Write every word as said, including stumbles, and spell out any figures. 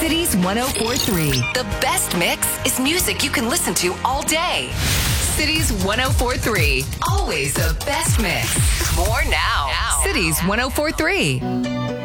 Cities one oh four point three. The best mix is music you can listen to all day. Cities one oh four point three. Always the best mix. More now. now. Cities one oh four point three.